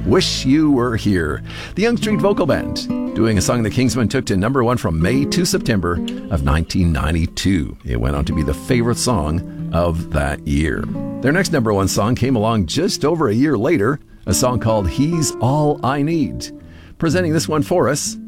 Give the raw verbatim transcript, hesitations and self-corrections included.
Wish You Were Here. The Young Street Vocal Band doing a song the Kingsmen took to number one from May to September of nineteen ninety-two. It went on to be the favorite song of that year. Their next number one song came along just over a year later, a song called He's All I Need. Presenting this one for us,